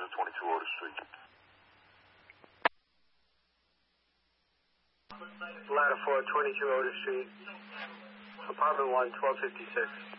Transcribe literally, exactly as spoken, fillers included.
twenty-two Otis Street. Ladder four, twenty-two Otis Street. Apartment one, twelve fifty-six.